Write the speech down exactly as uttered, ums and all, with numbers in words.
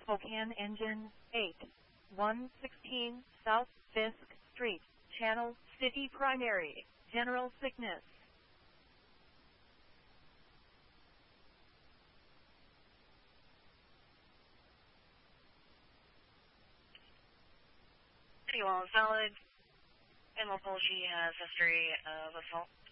Spokane Engine eight, one sixteen South Fisk Street, Channel City Primary, General Sickness. City Wall is valid, and local she has history of assault.